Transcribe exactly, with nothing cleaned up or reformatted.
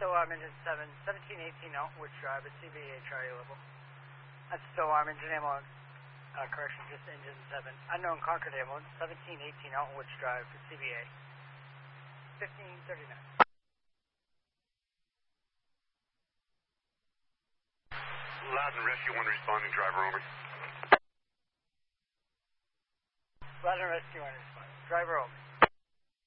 still arm engine seven, seventeen eighteen Elton Woods Drive at C B A Charlie level. That's still arm engine ambulance. Uh, correction, just engine seven. Unknown Concord ambulance, seventeen eighteen Elton Woods Drive at C B A. fifteen thirty-nine. Loudon Rescue one responding, driver over. Loudon Rescue one responding, driver over.